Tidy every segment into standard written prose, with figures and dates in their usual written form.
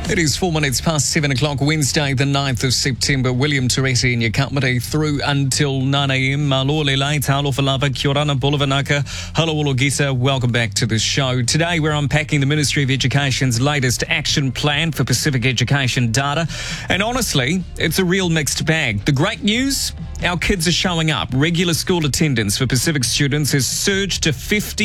It is 4 minutes past 7 o'clock, Wednesday, the 9th of September. William Turetti in your company through until 9 a.m. Malole lai, talo falava, kia ora, bulavanaka, hello, ologisa. Welcome back to the show. Today, we're unpacking the Ministry of Education's latest action plan for Pacific education data. And honestly, it's a real mixed bag. The great news? Our kids are showing up. Regular school attendance for Pacific students has surged to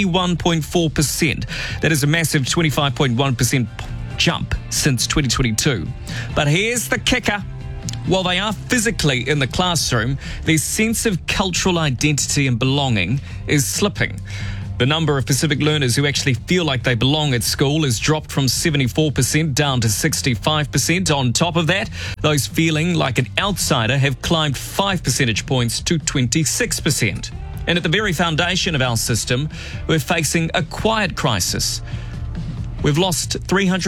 51.4%. That is a massive 25.1% jump since 2022. But here's the kicker. While they are physically in the classroom, their sense of cultural identity and belonging is slipping. The number of Pacific learners who actually feel like they belong at school has dropped from 74% down to 65%. On top of that, those feeling like an outsider have climbed 5 percentage points to 26%. And at the very foundation of our system, we're facing a quiet crisis. We've lost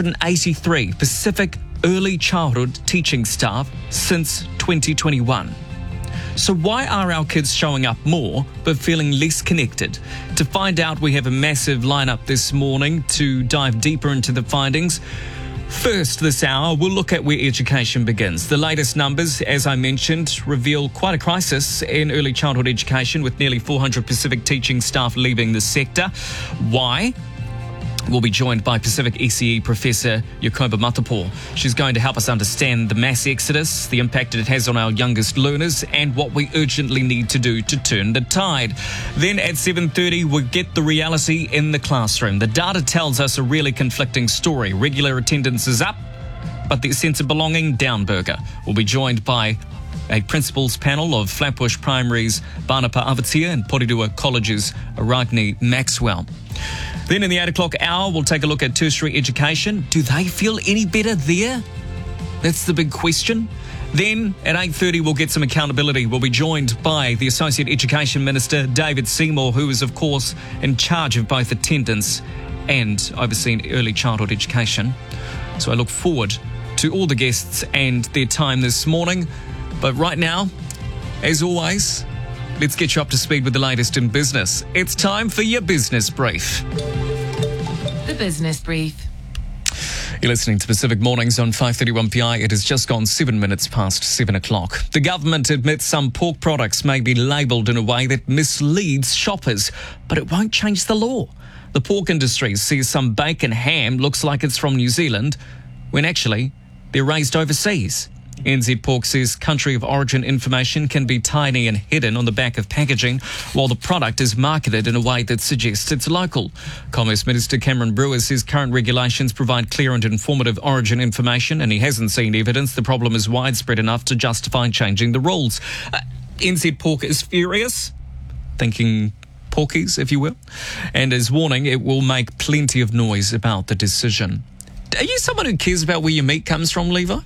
383 Pacific early childhood teaching staff since 2021. So why are our kids showing up more but feeling less connected? To find out, we have a massive lineup this morning to dive deeper into the findings. First this hour, we'll look at where education begins. The latest numbers, as I mentioned, reveal quite a crisis in early childhood education with nearly 400 Pacific teaching staff leaving the sector. Why? We'll be joined by Pacific ECE Professor Yakoba Matapo. She's going to help us understand the mass exodus, the impact it has on our youngest learners, and what we urgently need to do to turn the tide. Then at 7:30, we'll get the reality in the classroom. The data tells us a really conflicting story. Regular attendance is up, but the sense of belonging down burger. We'll be joined by a principals panel of Flatbush Primary's Banapa Avatia and Porirua College's Ragni Maxwell. Then in the 8 o'clock hour, we'll take a look at tertiary education. Do they feel any better there? That's the big question. Then at 8:30, we'll get some accountability. We'll be joined by the Associate Education Minister, David Seymour, who is, of course, in charge of both attendance and overseeing early childhood education. So I look forward to all the guests and their time this morning. But right now, as always, let's get you up to speed with the latest in business. It's time for your Business Brief. The Business Brief. You're listening to Pacific Mornings on 531 PI. It has just gone 7 minutes past 7 o'clock. The government admits some pork products may be labelled in a way that misleads shoppers, but it won't change the law. The pork industry sees some bacon ham looks like it's from New Zealand, when actually they're raised overseas. NZ Pork says country of origin information can be tiny and hidden on the back of packaging, while the product is marketed in a way that suggests it's local. Commerce Minister Cameron Brewer says current regulations provide clear and informative origin information, and he hasn't seen evidence the problem is widespread enough to justify changing the rules. NZ Pork is furious, thinking porkies, if you will, and is warning it will make plenty of noise about the decision. Are you someone who cares about where your meat comes from, Levi?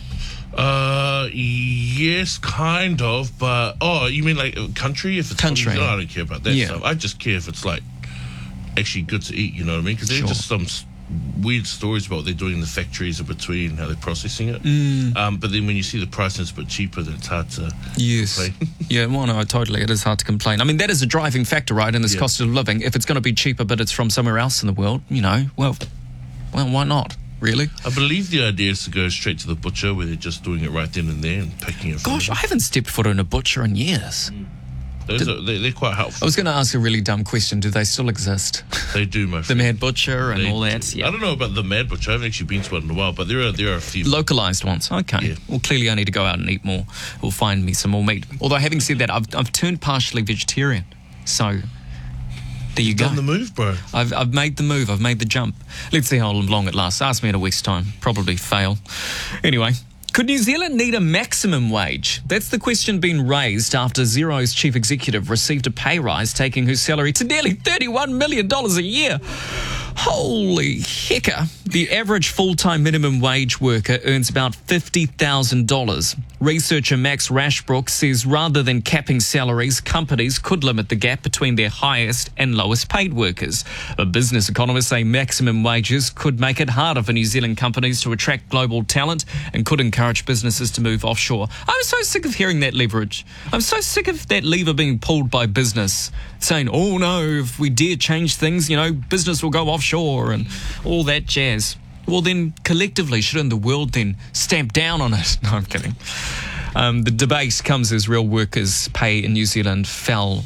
Yes, kind of, but you mean like country? If it's country, I don't care about that stuff. I just care if it's like actually good to eat. You know what I mean? Because there's just some weird stories about what they're doing in the factories in between, how they're processing it. But then when you see the price and it's a bit cheaper, then it's hard to complain. Yeah, well, no, totally. It is hard to complain. I mean, that is a driving factor, right, in this cost of living. If it's going to be cheaper, but it's from somewhere else in the world, well, why not? Really? I believe the idea is to go straight to the butcher where they're just doing it right then and there and packing it. Gosh, I haven't stepped foot in a butcher in years. They're quite helpful. I was going to ask a really dumb question. Do they still exist? They do, my friend. The Mad Butcher and all that? Yeah. I don't know about the Mad Butcher. I haven't actually been to one in a while, but there are a few. Localised ones. Okay. Yeah. Well, clearly I need to go out and eat more or find me some more meat. Although having said that, I've turned partially vegetarian. So there you go. Done the move, bro. I've made the move. I've made the jump. Let's see how long it lasts. Ask me in a week's time. Probably fail. Anyway, could New Zealand need a maximum wage? That's the question being raised after Xero's chief executive received a pay rise, taking her salary to nearly $31 million a year. Holy hecker. The average full-time minimum wage worker earns about $50,000. Researcher Max Rashbrook says rather than capping salaries, companies could limit the gap between their highest and lowest paid workers. But business economists say maximum wages could make it harder for New Zealand companies to attract global talent and could encourage businesses to move offshore. I'm so sick of hearing that leverage. I'm so sick of that lever being pulled by business, saying, oh no, if we dare change things, business will go offshore and all that jazz. Well, then collectively, shouldn't the world then stamp down on it? No, I'm kidding. The debate comes as real workers' pay in New Zealand fell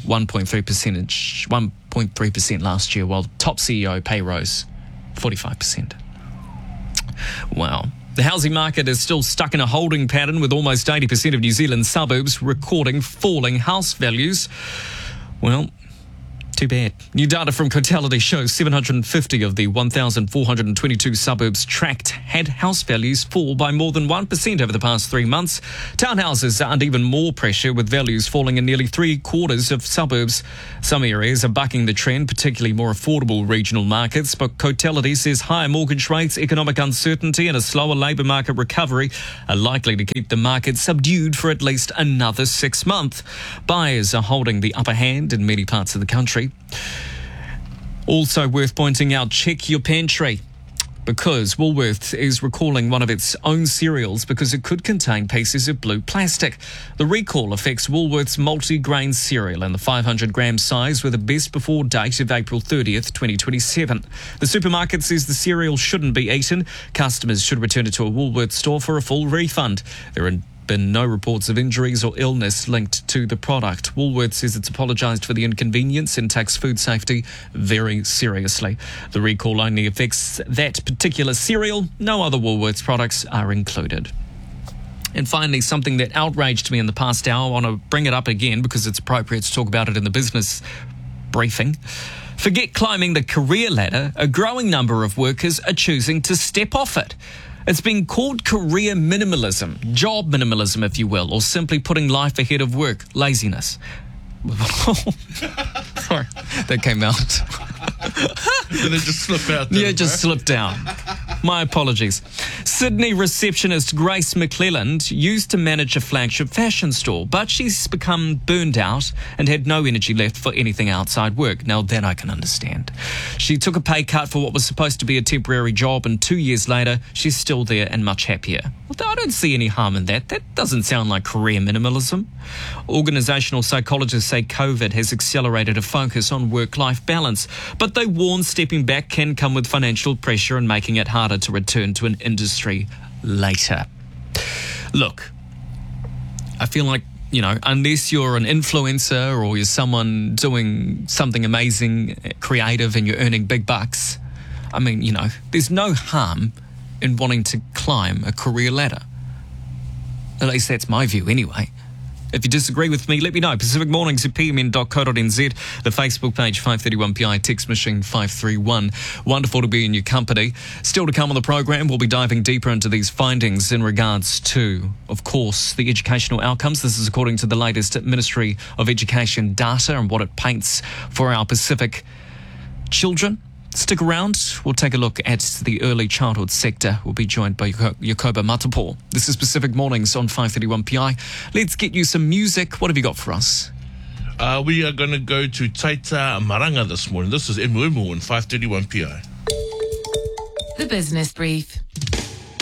1.3% last year, while top CEO pay rose 45%. Wow. The housing market is still stuck in a holding pattern, with almost 80% of New Zealand's suburbs recording falling house values. Well, too bad. New data from Cotality shows 750 of the 1,422 suburbs tracked had house values fall by more than 1% over the past 3 months. Townhouses are under even more pressure, with values falling in nearly 3/4 of suburbs. Some areas are bucking the trend, particularly more affordable regional markets, but Cotality says higher mortgage rates, economic uncertainty and a slower labour market recovery are likely to keep the market subdued for at least another 6 months. Buyers are holding the upper hand in many parts of the country. Also worth pointing out, check your pantry, because Woolworths is recalling one of its own cereals because it could contain pieces of blue plastic. The recall affects Woolworths multi-grain cereal in the 500-gram size with a best before date of April 30th, 2027. The supermarket says the cereal shouldn't be eaten. Customers should return it to a Woolworths store for a full refund. There are been no reports of injuries or illness linked to the product. Woolworths says it's apologised for the inconvenience and takes food safety very seriously. The recall only affects that particular cereal. No other Woolworths products are included. And finally, something that outraged me in the past hour, I want to bring it up again because it's appropriate to talk about it in the business briefing. Forget climbing the career ladder. A growing number of workers are choosing to step off it. It's been called career minimalism, job minimalism, if you will, or simply putting life ahead of work, laziness. Sorry, that came out. Did it just slip out? Yeah, it just slipped out. My apologies. Sydney receptionist Grace McClelland used to manage a flagship fashion store, but she's become burned out and had no energy left for anything outside work. Now, that I can understand. She took a pay cut for what was supposed to be a temporary job, and 2 years later, she's still there and much happier. Well, I don't see any harm in that. That doesn't sound like career minimalism. Organisational psychologists say COVID has accelerated a focus on work-life balance, but they warn stepping back can come with financial pressure and making it harder to return to an industry later. Look, I feel like, unless you're an influencer or you're someone doing something amazing, creative, and you're earning big bucks, there's no harm in wanting to climb a career ladder. At least that's my view anyway. If you disagree with me, let me know. Pacific Mornings at pmn.co.nz, the Facebook page 531PI, text machine 531. Wonderful to be in your company. Still to come on the program, we'll be diving deeper into these findings in regards to, of course, the educational outcomes. This is according to the latest Ministry of Education data and what it paints for our Pacific children. Stick around. We'll take a look at the early childhood sector. We'll be joined by Jacoba Matapo. This is Pacific Mornings on 531PI. Let's get you some music. What have you got for us? We are going to go to Taita Maranga this morning. This is Emu Emu on 531PI. The Business Brief.